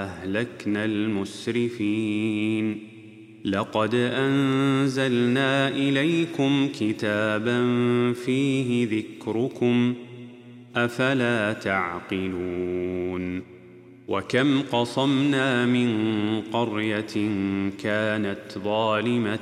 أهلكنا المسرفين لقد أنزلنا إليكم كتابا فيه ذكركم أفلا تعقلون وكم قصمنا من قرية كانت ظالمة